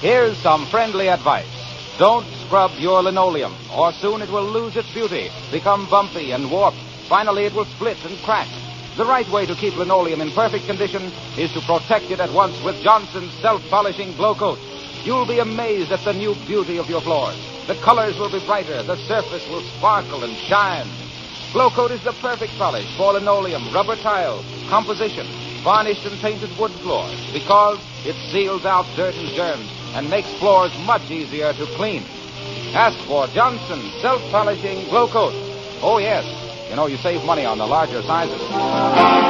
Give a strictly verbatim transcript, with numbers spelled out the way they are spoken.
Here's some friendly advice. Don't scrub your linoleum, or soon it will lose its beauty, become bumpy and warped. Finally, it will split and crack. The right way to keep linoleum in perfect condition is to protect it at once with Johnson's self-polishing Glow Coat. You'll be amazed at the new beauty of your floors. The colors will be brighter, the surface will sparkle and shine. Glow Coat is the perfect polish for linoleum, rubber tile, composition, varnished and painted wood floors, because it seals out dirt and germs and makes floors much easier to clean. Ask for Johnson's self-polishing Glow Coat. Oh, yes. You know, you save money on the larger sizes.